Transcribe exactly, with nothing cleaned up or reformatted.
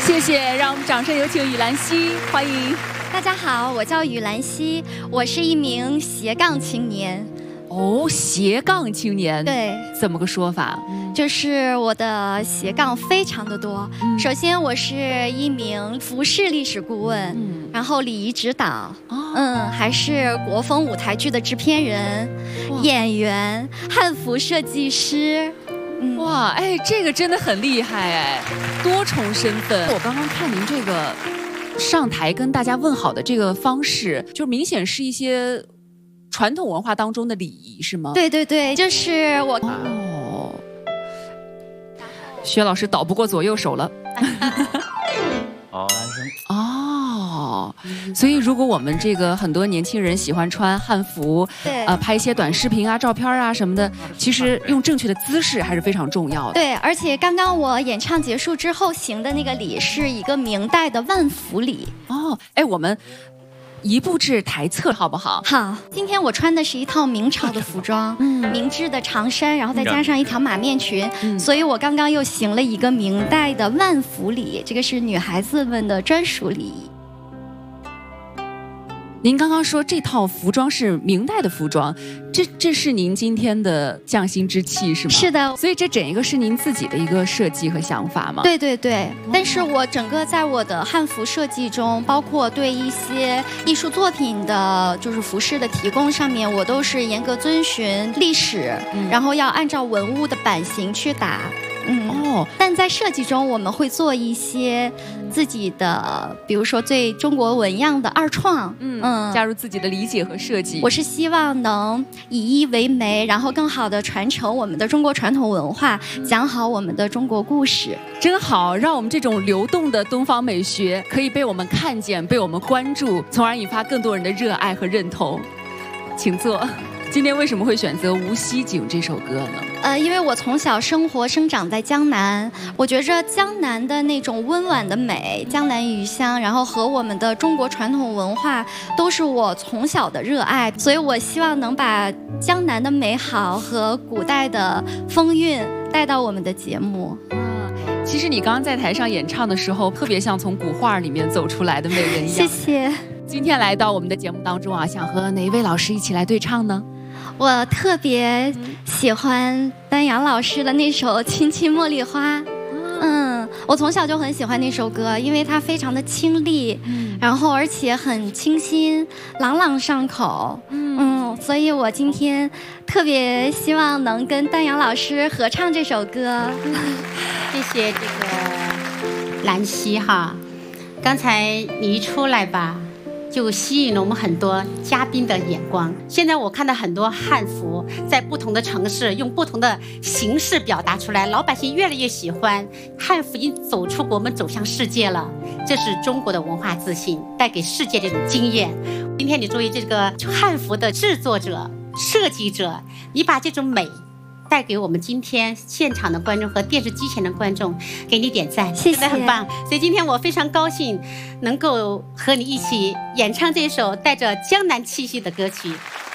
谢谢，让我们掌声有请雨兰溪，欢迎。 大家好，我叫雨兰溪，我是一名斜杠青年。 哦，斜杠青年， 对， 怎么个说法？ 就是我的斜杠非常的多。嗯、首先，我是一名服饰历史顾问，嗯、然后礼仪指导，哦、嗯，还是国风舞台剧的制片人、演员、汉服设计师。 嗯、哇，哎，这个真的很厉害哎，多重身份。我刚刚看您这个上台跟大家问好的这个方式，就明显是一些传统文化当中的礼仪，是吗？ 对对对，就是我。 哦，薛老师倒不过左右手了。 哦， 哦，所以如果我们这个很多年轻人喜欢穿汉服， 对， 呃，拍一些短视频啊、照片啊什么的，其实用正确的姿势还是非常重要的。 对，而且刚刚我演唱结束之后行的那个礼是一个明代的万福礼。 哦，哎，我们移步至台侧好不好？ 好，今天我穿的是一套明朝的服装，嗯，明制的长衫，然后再加上一条马面裙，嗯、所以我刚刚又行了一个明代的万福礼，这个是女孩子们的专属礼仪。 您刚刚说这套服装是明代的服装，这这是您今天的匠心之气是吗？ 是的， 所以这整一个是您自己的一个设计和想法吗？ 对对对，但是我整个在我的汉服设计中，包括对一些艺术作品的，就是服饰的提供上面，我都是严格遵循历史，嗯、然后要按照文物的版型去打。嗯哦，但在设计中我们会做一些自己的，比如说最中国纹样的二创， 嗯嗯，加入自己的理解和设计。 我是希望能以一为媒，然后更好的传承我们的中国传统文化，讲好我们的中国故事。 真好，让我们这种流动的东方美学可以被我们看见，被我们关注，从而引发更多人的热爱和认同。请坐。今天为什么会选择《无锡景》这首歌呢？ 呃，因为我从小生活生长在江南，我觉着江南的那种温婉的美，江南余香，然后和我们的中国传统文化都是我从小的热爱，所以我希望能把江南的美好和古代的风韵带到我们的节目。 嗯，其实你刚刚在台上演唱的时候，特别像从古画里面走出来的美人一样。 谢谢。 今天来到我们的节目当中啊，想和哪一位老师一起来对唱呢？ 我特别喜欢丹阳老师的那首《青青茉莉花》，嗯，我从小就很喜欢那首歌，因为它非常的清丽，嗯、然后而且很清新，朗朗上口，嗯, 嗯，所以我今天特别希望能跟丹阳老师合唱这首歌。 谢谢这个兰溪哈，刚才你一出来吧，就吸引了我们很多嘉宾的眼光。现在我看到很多汉服在不同的城市用不同的形式表达出来，老百姓越来越喜欢。汉服已经走出国门，走向世界了，这是中国的文化自信，带给世界这种惊艳。今天你作为这个汉服的制作者、设计者，你把这种美带给我们今天现场的观众和电视机前的观众，给你点赞， 谢谢， 真的很棒。所以今天我非常高兴能够和你一起演唱这首带着江南气息的歌曲。